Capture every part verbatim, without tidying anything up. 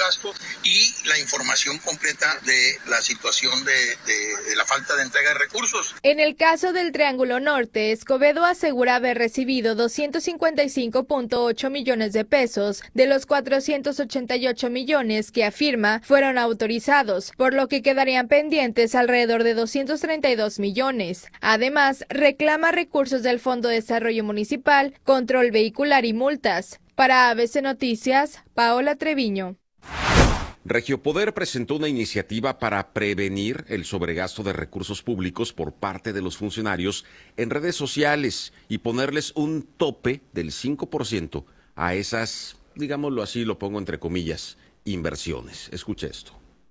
gasto y la información completa de la situación de, de, de la falta de entrega de recursos. En el caso del Triángulo Norte, Escobedo asegura haber recibido doscientos cincuenta y cinco punto ocho millones de pesos de los cuatrocientos ochenta y ocho millones que afirma fueron autorizados, por lo que quedarían pendientes alrededor de doscientos treinta y dos millones. Además, reclama recursos del Fondo de Desarrollo Municipal, control vehicular y multas. Para A B C Noticias, Paola Treviño. Regiopoder presentó una iniciativa para prevenir el sobregasto de recursos públicos por parte de los funcionarios en redes sociales y ponerles un tope del cinco por ciento a esas, digámoslo así, lo pongo entre comillas, inversiones. Escuche esto.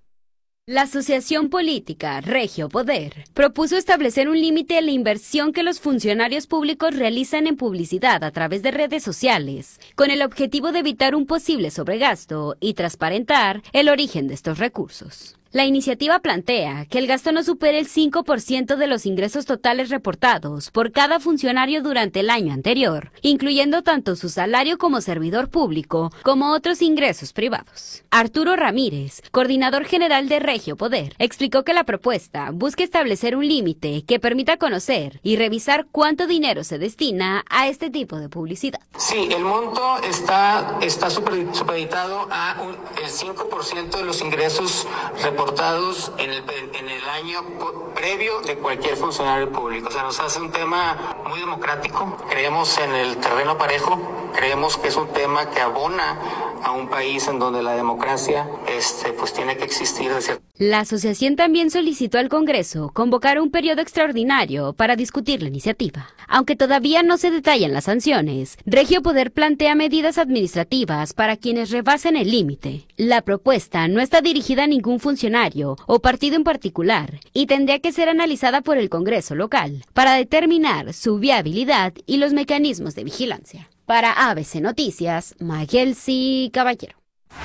La Asociación Política Regiopoder propuso establecer un límite a la inversión que los funcionarios públicos realizan en publicidad a través de redes sociales, con el objetivo de evitar un posible sobregasto y transparentar el origen de estos recursos. La iniciativa plantea que el gasto no supere el cinco por ciento de los ingresos totales reportados por cada funcionario durante el año anterior, incluyendo tanto su salario como servidor público, como otros ingresos privados. Arturo Ramírez, coordinador general de Regiopoder, explicó que la propuesta busca establecer un límite que permita conocer y revisar cuánto dinero se destina a este tipo de publicidad. Sí, el monto está, está super, supeditado a un, el cinco por ciento de los ingresos reportados en el, en el año previo de cualquier funcionario público. O sea, nos hace un tema muy democrático. Creemos en el terreno parejo. Creemos que es un tema que abona a un país en donde la democracia este, pues tiene que existir de cierto. La asociación también solicitó al Congreso convocar un periodo extraordinario para discutir la iniciativa. Aunque todavía no se detallan las sanciones, Regiopoder plantea medidas administrativas para quienes rebasen el límite. La propuesta no está dirigida a ningún funcionario o partido en particular y tendría que ser analizada por el Congreso local para determinar su viabilidad y los mecanismos de vigilancia. Para A B C Noticias, Magelsi Caballero.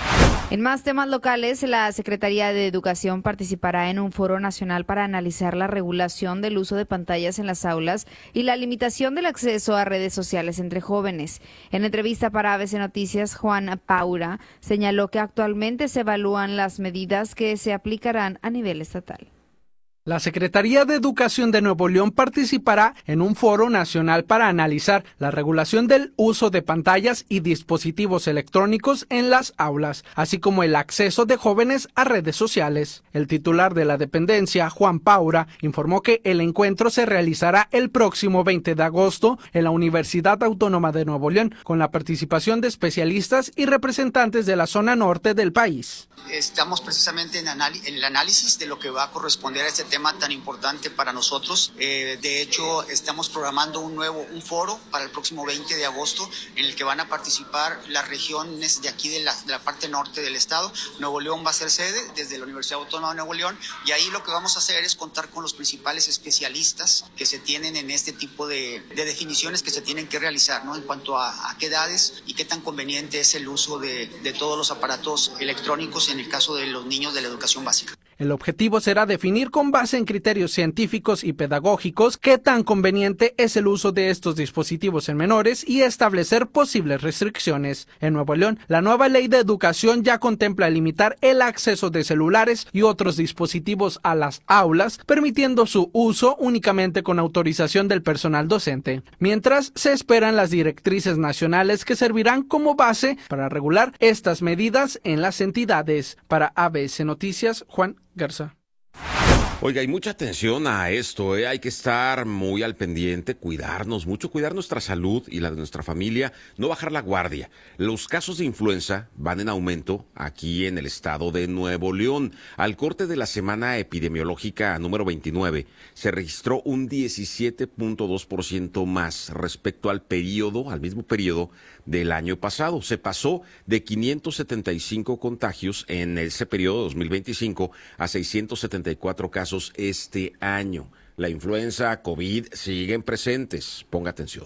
En más temas locales, la Secretaría de Educación participará en un foro nacional para analizar la regulación del uso de pantallas en las aulas y la limitación del acceso a redes sociales entre jóvenes. En entrevista para A B C Noticias, Juan Paura señaló que actualmente se evalúan las medidas que se aplicarán a nivel estatal. La Secretaría de Educación de Nuevo León participará en un foro nacional para analizar la regulación del uso de pantallas y dispositivos electrónicos en las aulas, así como el acceso de jóvenes a redes sociales. El titular de la dependencia, Juan Paura, informó que el encuentro se realizará el próximo veinte de agosto en la Universidad Autónoma de Nuevo León, con la participación de especialistas y representantes de la zona norte del país. Estamos precisamente en, en el análisis de lo que va a corresponder a este tema tan importante para nosotros. Eh, de hecho, estamos programando un nuevo un foro para el próximo veinte de agosto en el que van a participar las regiones de aquí de la, de la parte norte del estado. Nuevo León va a ser sede desde la Universidad Autónoma de Nuevo León y ahí lo que vamos a hacer es contar con los principales especialistas que se tienen en este tipo de, de definiciones que se tienen que realizar, ¿no? En cuanto a, a qué edades y qué tan conveniente es el uso de, de todos los aparatos electrónicos en el caso de los niños de la educación básica. El objetivo será definir con base en criterios científicos y pedagógicos qué tan conveniente es el uso de estos dispositivos en menores y establecer posibles restricciones. En Nuevo León, la nueva ley de educación ya contempla limitar el acceso de celulares y otros dispositivos a las aulas, permitiendo su uso únicamente con autorización del personal docente. Mientras, se esperan las directrices nacionales que servirán como base para regular estas medidas en las entidades. Para A B C Noticias, Juan Garza. Oiga, hay mucha atención a esto, ¿eh? Hay que estar muy al pendiente, cuidarnos mucho, cuidar nuestra salud y la de nuestra familia, no bajar la guardia. Los casos de influenza van en aumento aquí en el estado de Nuevo León. Al corte de la semana epidemiológica número veintinueve, se registró un diecisiete punto dos por ciento más respecto al periodo, al mismo periodo del año pasado. Se pasó de quinientos setenta y cinco contagios en ese periodo dos mil veinticinco a seiscientos setenta y cuatro casos este año. La influenza, COVID siguen presentes. Ponga atención.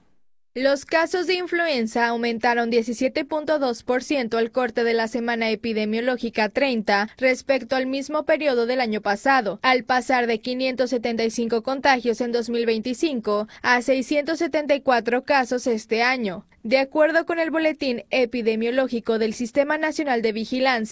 Los casos de influenza aumentaron diecisiete punto dos por ciento al corte de la semana epidemiológica treinta respecto al mismo periodo del año pasado, al pasar de quinientos setenta y cinco contagios en dos mil veinticinco a seiscientos setenta y cuatro casos este año. De acuerdo con el boletín epidemiológico del Sistema Nacional de Vigilancia